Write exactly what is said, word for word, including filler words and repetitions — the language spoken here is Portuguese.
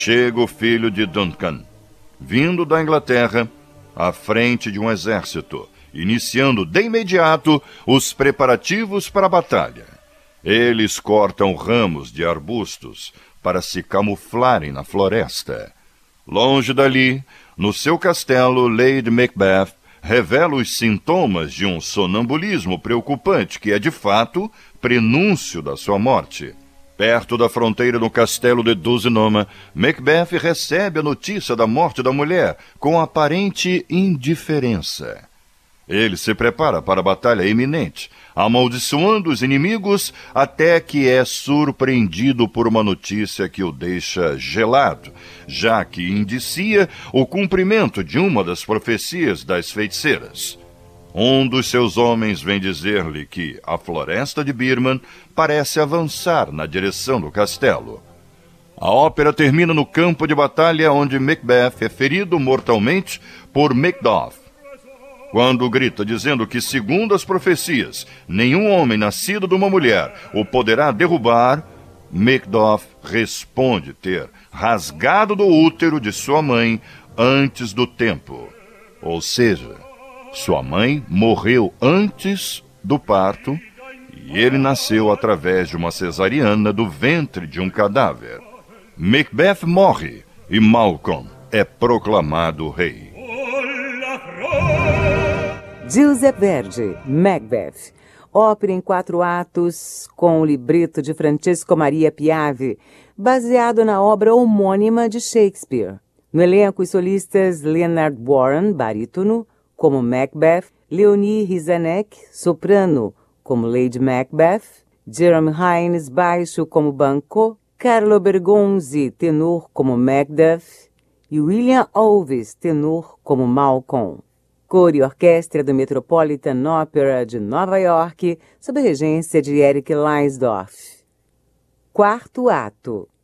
Chega o filho de Duncan, vindo da Inglaterra, à frente de um exército, iniciando de imediato os preparativos para a batalha. Eles cortam ramos de arbustos para se camuflarem na floresta. Longe dali, no seu castelo, Lady Macbeth revela os sintomas de um sonambulismo preocupante que é, de fato, prenúncio da sua morte. Perto da fronteira do castelo de Duzenoma, Macbeth recebe a notícia da morte da mulher com aparente indiferença. Ele se prepara para a batalha iminente, amaldiçoando os inimigos até que é surpreendido por uma notícia que o deixa gelado, já que indicia o cumprimento de uma das profecias das feiticeiras. Um dos seus homens vem dizer-lhe que a floresta de Birman parece avançar na direção do castelo. A ópera termina no campo de batalha onde Macbeth é ferido mortalmente por Macduff. Quando grita dizendo que, segundo as profecias, nenhum homem nascido de uma mulher o poderá derrubar, Macduff responde ter rasgado do útero de sua mãe antes do tempo. Ou seja, sua mãe morreu antes do parto e ele nasceu através de uma cesariana do ventre de um cadáver. Macbeth morre e Malcolm é proclamado rei. Giuseppe Verdi, Macbeth, ópera em quatro atos com o libreto de Francesco Maria Piave, baseado na obra homônima de Shakespeare. No elenco, os solistas Leonard Warren, barítono, como Macbeth, Leonie Rizanek, soprano, como Lady Macbeth, Jeremy Hines, baixo, como Banquo, Carlo Bergonzi, tenor, como Macduff, e William Alves, tenor, como Malcolm. Coro e orquestra do Metropolitan Opera de Nova York, sob a regência de Eric Leidorff. Quarto ato.